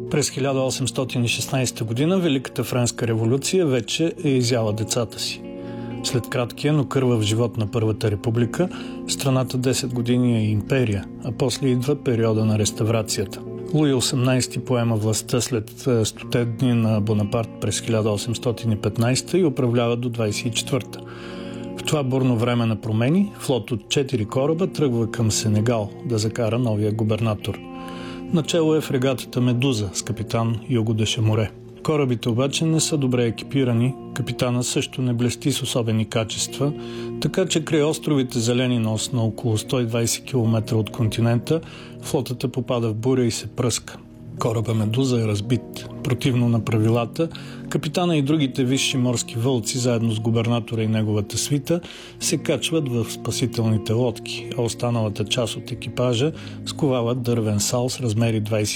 През 1816 година Великата френска революция вече е изяла децата си. След краткия, но кървав живот на Първата република, страната 10 години е империя, а после идва периода на реставрацията. Луи XVIII поема властта след 100 дни на Бонапарт през 1815 и управлява до 24-та. В това бурно време на промени, флот от 4 кораба тръгва към Сенегал да закара новия губернатор. Начело е фрегатата Медуза с капитан Юго де Шаморе. Корабите обаче не са добре екипирани, капитана също не блести с особени качества, така че край островите Зелени нос на около 120 км от континента флотата попада в буря и се пръска. Кораба Медуза е разбит. Противно на правилата, капитана и другите висши морски вълци, заедно с губернатора и неговата свита, се качват в спасителните лодки, а останалата част от екипажа сковават дървен сал с размери